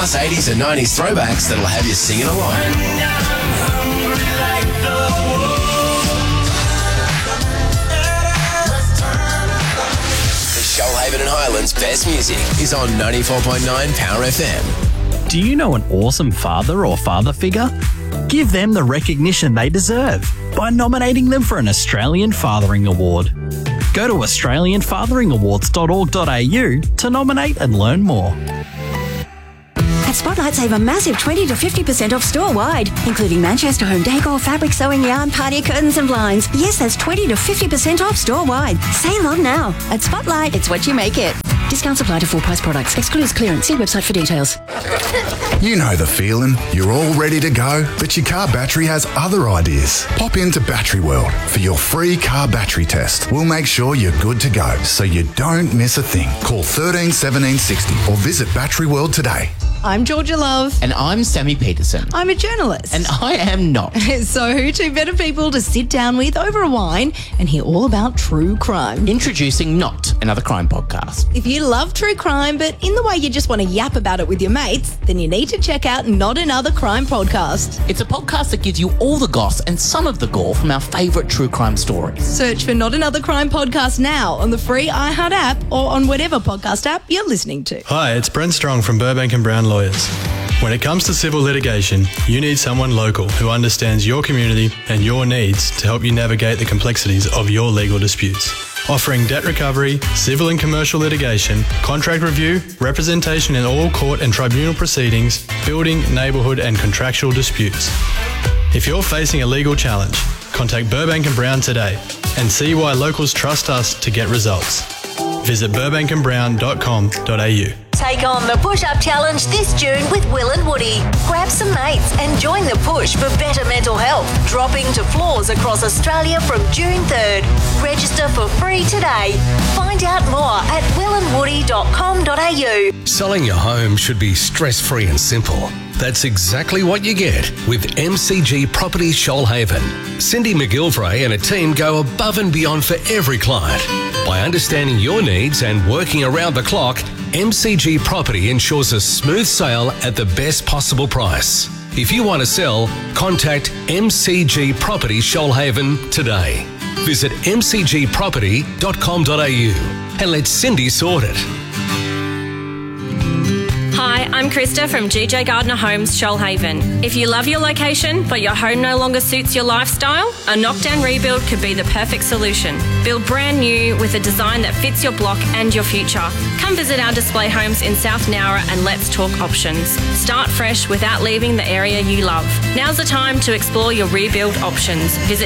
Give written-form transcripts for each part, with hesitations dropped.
plus 80s and 90s throwbacks that'll have you singing along. The Shoalhaven and Highlands best music is on 94.9 Power FM. Do you know an awesome father or father figure? Give them the recognition they deserve by nominating them for an Australian Fathering Award. Go to australianfatheringawards.org.au to nominate and learn more. At Spotlight, save a massive 20 to 50% off store-wide, including Manchester home decor, fabric, sewing, yarn, party curtains and blinds. Yes, that's 20 to 50% off store-wide. Save on now. At Spotlight, it's what you make it. Discounts apply to full-price products. Excludes clearance. See website for details. You know the feeling. You're all ready to go, but your car battery has other ideas. Pop into Battery World for your free car battery test. We'll make sure you're good to go, so you don't miss a thing. Call 13 17 60 or visit Battery World today. I'm Georgia Love. And I'm Sammy Peterson. I'm a journalist. And I am not. So who two better people to sit down with over a wine and hear all about true crime? Introducing Not, another crime podcast. If you love true crime, but in the way you just want to yap about it with your mates, then you need to check out Not Another Crime Podcast. It's a podcast that gives you all the goss and some of the gore from our favourite true crime stories. Search for Not Another Crime Podcast now on the free iHeart app or on whatever podcast app you're listening to. Hi, it's Brent Strong from Burbank and Brown Lawyers. When it comes to civil litigation, you need someone local who understands your community and your needs to help you navigate the complexities of your legal disputes. Offering debt recovery, civil and commercial litigation, contract review, representation in all court and tribunal proceedings, building, neighbourhood and contractual disputes. If you're facing a legal challenge, contact Burbank and Brown today and see why locals trust us to get results. Visit burbankandbrown.com.au. Take on the push-up challenge this June with Will and Woody. Grab some mates and join the push for better mental health, dropping to floors across Australia from June 3rd. Register for free today. Find out more at willandwoody.com.au. Selling your home should be stress-free and simple. That's exactly what you get with MCG Property Shoalhaven. Cindy McGilvray and a team go above and beyond for every client. By understanding your needs and working around the clock, MCG Property ensures a smooth sale at the best possible price. If you want to sell, contact MCG Property Shoalhaven today. Visit mcgproperty.com.au and let Cindy sort it. Hi, I'm Krista from GJ Gardner Homes, Shoalhaven. If you love your location, but your home no longer suits your lifestyle, a knockdown rebuild could be the perfect solution. Build brand new with a design that fits your block and your future. Come visit our display homes in South Nowra and let's talk options. Start fresh without leaving the area you love. Now's the time to explore your rebuild options. Visit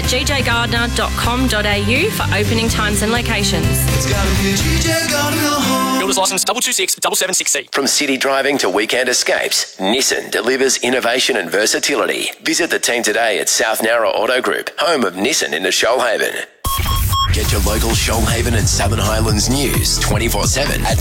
gjgardner.com.au for opening times and locations. It's gotta be GJ Gardner Home. Builder's license 226-776C. From city driving to weekend escapes, Nissan delivers innovation and versatility. Visit the team today at South Nowra Auto Group, home of Nissan in the Shoalhaven. Get your local Shoalhaven and Southern Highlands news 24/7 at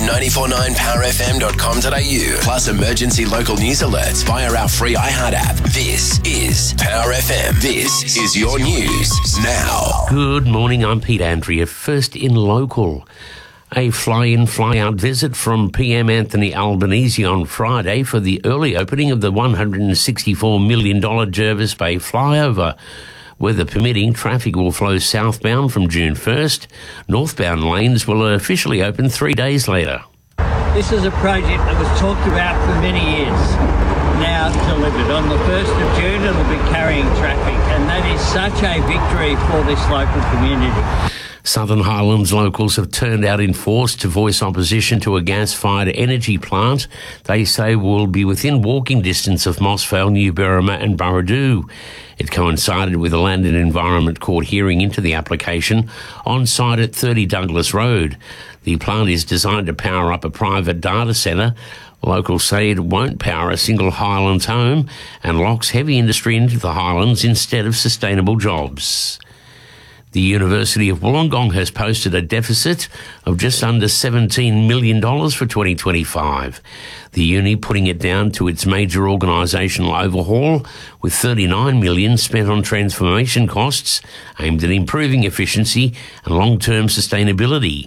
949powerfm.com.au. Plus emergency local news alerts via our free iHeart app. This is Power FM. This is your news now. Good morning, I'm Pete Andrea. First in local. A fly-in, fly-out visit from PM Anthony Albanese on Friday for the early opening of the $164 million Jervis Bay flyover. Weather permitting, traffic will flow southbound from June 1st. Northbound lanes will officially open 3 days later. This is a project that was talked about for many years. Now delivered. On the 1st of June, it'll be carrying traffic, and that is such a victory for this local community. Southern Highlands locals have turned out in force to voice opposition to a gas-fired energy plant they say will be within walking distance of Mossvale, New Berrima and Burradoo. It coincided with a Land and Environment Court hearing into the application on site at 30 Douglas Road. The plant is designed to power up a private data centre. Locals say it won't power a single Highlands home and locks heavy industry into the Highlands instead of sustainable jobs. The University of Wollongong has posted a deficit of just under $17 million for 2025. The uni putting it down to its major organisational overhaul, with $39 million spent on transformation costs aimed at improving efficiency and long-term sustainability.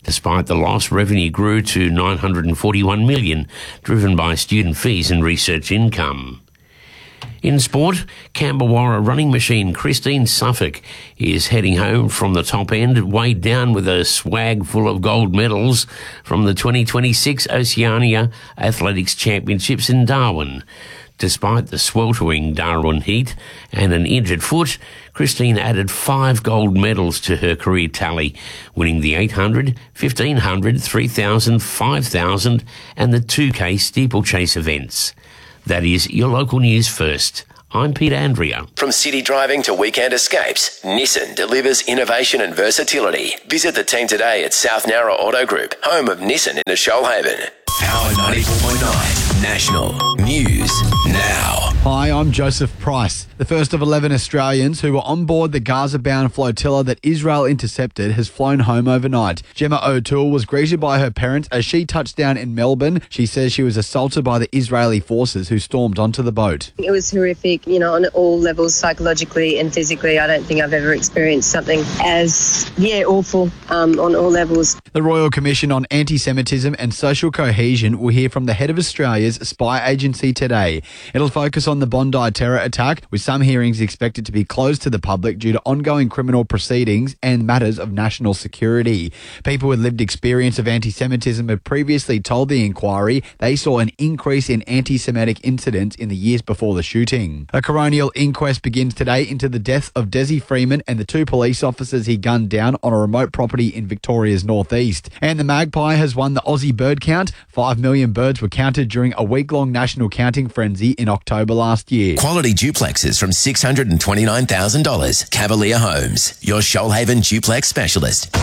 Despite the loss, revenue grew to $941 million, driven by student fees and research income. In sport, Camberwarra running machine Christine Suffolk is heading home from the top end, weighed down with a swag full of gold medals from the 2026 Oceania Athletics Championships in Darwin. Despite the sweltering Darwin heat and an injured foot, Christine added 5 gold medals to her career tally, winning the 800, 1500, 3000, 5000 and the 2K steeplechase events. That is your local news first. I'm Peter Andrea. From city driving to weekend escapes, Nissan delivers innovation and versatility. Visit the team today at South Nowra Auto Group, home of Nissan in Shoalhaven. Power 94.9 National News Now. Hi, I'm Joseph Price. The first of 11 Australians who were on board the Gaza-bound flotilla that Israel intercepted has flown home overnight. Gemma O'Toole was greeted by her parents as she touched down in Melbourne. She says she was assaulted by the Israeli forces who stormed onto the boat. It was horrific, on all levels, psychologically and physically. I don't think I've ever experienced something as, awful on all levels. The Royal Commission on Anti-Semitism and Social Cohesion will hear from the head of Australia's spy agency today. It'll focus on the Bondi terror attack, with some hearings expected to be closed to the public due to ongoing criminal proceedings and matters of national security. People with lived experience of anti-Semitism have previously told the inquiry they saw an increase in anti-Semitic incidents in the years before the shooting. A coronial inquest begins today into the death of Desi Freeman and the 2 police officers he gunned down on a remote property in Victoria's northeast. And the Magpie has won the Aussie bird count. 5 million birds were counted during a week-long national counting frenzy in October last year. Quality duplexes from $629,000. Cavalier Homes, your Shoalhaven duplex specialist.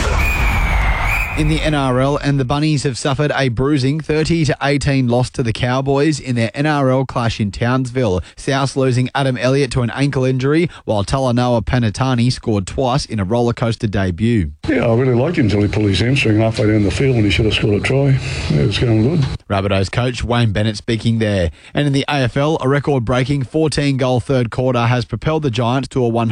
In the NRL, and the Bunnies have suffered a bruising 30-18 loss to the Cowboys in their NRL clash in Townsville. South losing Adam Elliott to an ankle injury, while Talanoa Panatani scored twice in a rollercoaster debut. Yeah, I really liked him until he pulled his hamstring halfway down the field when he should have scored a try. Yeah, it was going good. Rabbitohs coach Wayne Bennett speaking there. And in the AFL, a record-breaking 14-goal third quarter has propelled the Giants to a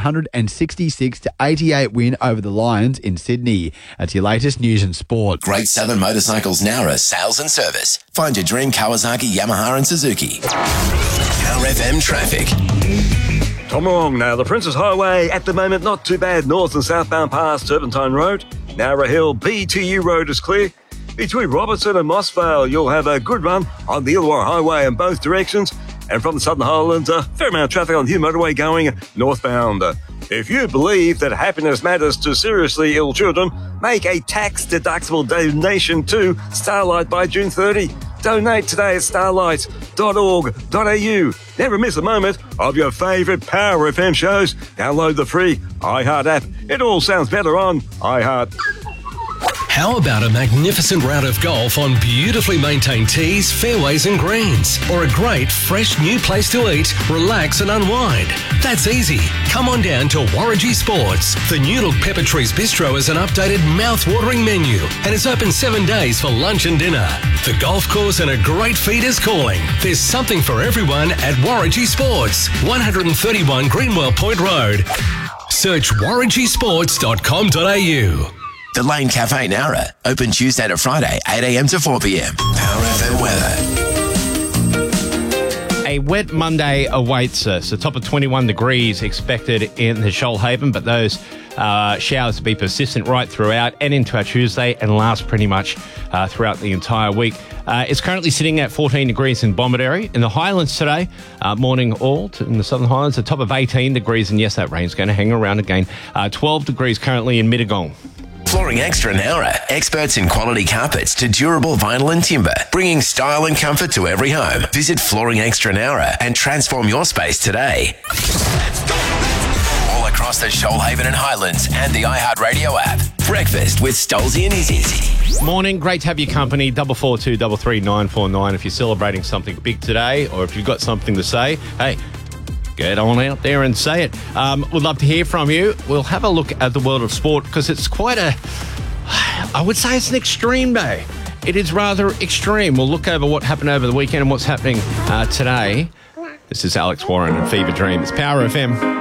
166-88 win over the Lions in Sydney. That's your latest news and sport. Great Southern Motorcycles Nowra sales and service. Find your dream Kawasaki, Yamaha and Suzuki. Power FM traffic. Tom Wrong now. The Princess Highway at the moment not too bad. North and southbound past Turpentine Road. Nowra Hill BTU Road is clear. Between Robertson and Mossvale, you'll have a good run on the Illawarra Highway in both directions. And from the Southern Highlands, a fair amount of traffic on Hugh Motorway going northbound. If you believe that happiness matters to seriously ill children, make a tax-deductible donation to Starlight by June 30. Donate today at starlight.org.au. Never miss a moment of your favourite Power FM shows. Download the free iHeart app. It all sounds better on iHeart. How about a magnificent round of golf on beautifully maintained tees, fairways and greens? Or a great, fresh new place to eat, relax and unwind? That's easy. Come on down to Warragee Sports. The New Look Pepper Trees Bistro has an updated mouth-watering menu and is open 7 days for lunch and dinner. The golf course and a great feed is calling. There's something for everyone at Warragee Sports, 131 Greenwell Point Road. Search warrageesports.com.au. The Lane Cafe Nowra, open Tuesday to Friday, 8 a.m. to 4 p.m. Power FM weather. A wet Monday awaits us. A top of 21 degrees expected in the Shoalhaven, but those showers to be persistent right throughout and into our Tuesday and last pretty much throughout the entire week. It's currently sitting at 14 degrees in Bomaderry. In the Highlands today, morning all in the Southern Highlands, a top of 18 degrees, and yes, that rain's going to hang around again. 12 degrees currently in Mittagong. Flooring Extra Nowra, experts in quality carpets to durable vinyl and timber, bringing style and comfort to every home. Visit Flooring Extra Nowra and transform your space today. All across the Shoalhaven and Highlands and the iHeartRadio app. Breakfast with Stolzy and Izzy. Morning, great to have your company. 442 33 949 if you're celebrating something big today, or if you've got something to say, hey, get on out there and say it. We'd love to hear from you. We'll have a look at the world of sport because it's quite I would say it's an extreme day. It is rather extreme. We'll look over what happened over the weekend and what's happening today. This is Alex Warren and Fever Dream. It's Power FM.